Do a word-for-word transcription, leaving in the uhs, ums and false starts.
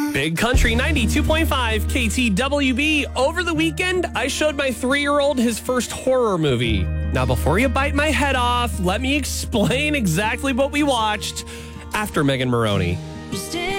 Big Country ninety-two point five K T W B. Over the weekend, I showed my three-year-old his first horror movie. Now, before you bite my head off, let me explain exactly what we watched after Megan Maroney.